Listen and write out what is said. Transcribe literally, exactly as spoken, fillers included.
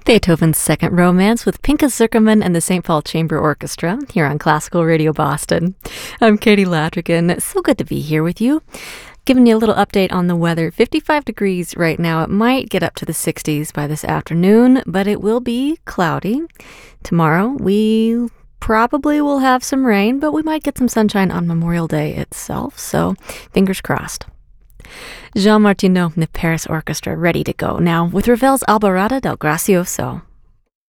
Beethoven's Second Romance with Pinchas Zukerman and the Saint Paul Chamber Orchestra here on Classical Radio Boston. I'm Katie Latrigan. It's so good to be here with you. Giving you a little update on the weather. fifty-five degrees right now. It might get up to the sixties by this afternoon, but it will be cloudy. Tomorrow we probably will have some rain, but we might get some sunshine on Memorial Day itself, so fingers crossed. Jean Martineau from the Paris Orchestra ready to go now with Ravel's Alborada del Gracioso.